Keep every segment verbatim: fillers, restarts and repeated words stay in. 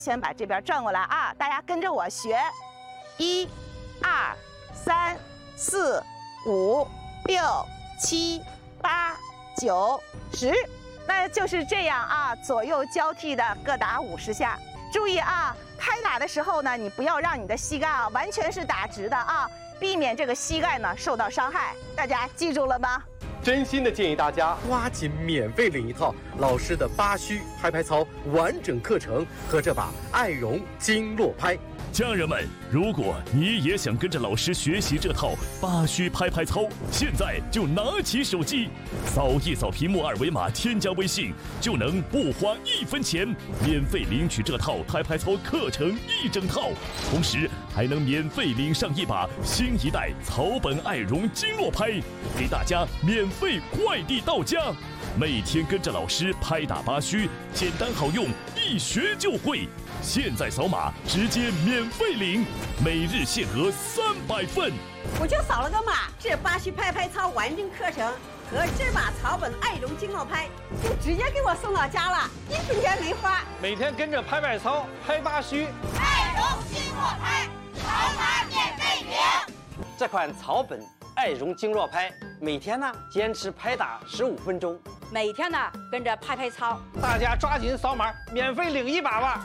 先把这边转过来啊，大家跟着我学，一、二、三、四、五、六、七、八、九、十，那就是这样啊，左右交替的各打五十下。注意啊，拍打的时候呢，你不要让你的膝盖啊完全是打直的啊，避免这个膝盖呢受到伤害。大家记住了吗？ 真心的建议大家抓紧免费领一套老师的八虚拍拍操完整课程和这把爱绒经络拍。 家人们，如果你也想跟着老师学习这套八虚拍拍操，现在就拿起手机，扫一扫屏幕二维码，添加微信，就能不花一分钱免费领取这套拍拍操课程一整套，同时还能免费领上一把新一代草本爱绒经络拍，给大家免费快递到家。每天跟着老师拍打八虚，简单好用，一学就会。现在扫码直接免费领，每日限额三百份。 我就扫了个码，这八虚拍拍操完整课程和这把草本爱绒经络拍就直接给我送到家了，一分钱没花。 每天跟着拍拍操、拍八虚， 爱绒经络拍，扫码免费领。 这款草本爱绒经络拍，每天呢坚持拍打十五分钟， 每天呢跟着拍拍操， 大家抓紧扫码，免费领一把吧。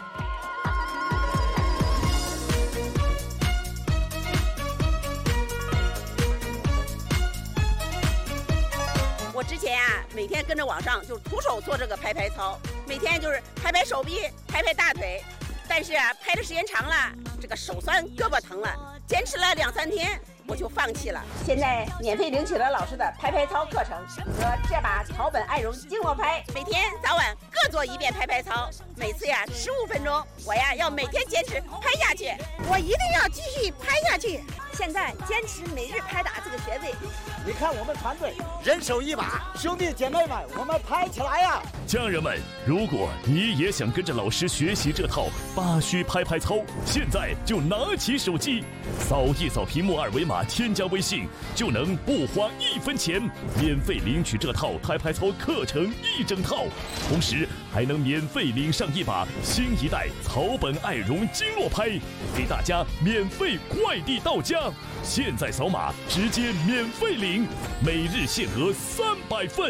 我之前啊，每天跟着网上就徒手做这个拍拍操，每天就是拍拍手臂、拍拍大腿，但是啊，拍的时间长了，这个手酸、胳膊疼了，坚持了两三天，我就放弃了。现在免费领取了老师的拍拍操课程和这把草本爱绒经络拍，每天早晚各做一遍拍拍操，每次呀十五分钟，我呀要每天坚持拍下去，我一定要继续拍下去。现在坚持每日拍打这个穴位。 你看我们团队人手一把，兄弟姐妹们，我们拍起来呀！ 家人们，如果你也想跟着老师学习这套八虚拍拍操，现在就拿起手机，扫一扫屏幕二维码，添加微信，就能不花一分钱免费领取这套拍拍操课程一整套，同时还能免费领上一把新一代草本爱绒经络拍，给大家免费快递到家。现在扫码直接免费领，每日限额三百份。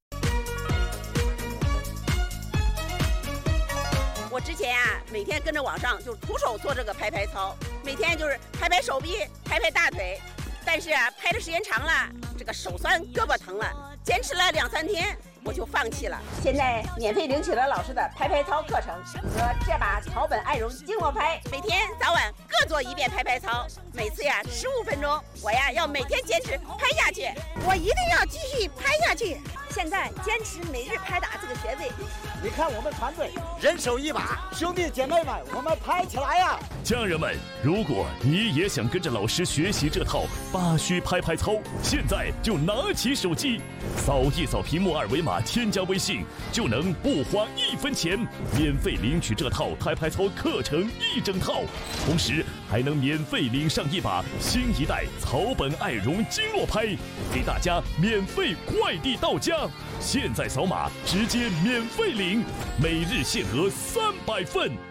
我之前啊，每天跟着网上就徒手做这个拍拍操，每天就是拍拍手臂、拍拍大腿，但是啊，拍的时间长了，这个手酸、胳膊疼了，坚持了两三天，我就放弃了。现在免费领取了老师的拍拍操课程和这把草本爱绒经络拍，每天早晚各做一遍拍拍操，每次呀十五分钟，我呀要每天坚持拍下去，我一定要继续拍下去。现在坚持每日拍打这个穴位。 你看我们团队人手一把，兄弟姐妹们，我们拍起来呀！ 家人们，如果你也想跟着老师学习这套八虚拍拍操，现在就拿起手机，扫一扫屏幕二维码，添加微信，就能不花一分钱免费领取这套拍拍操课程一整套，同时还能免费领上一把新一代草本爱绒经络拍，给大家免费快递到家。现在扫码直接免费领，每日限额三百份。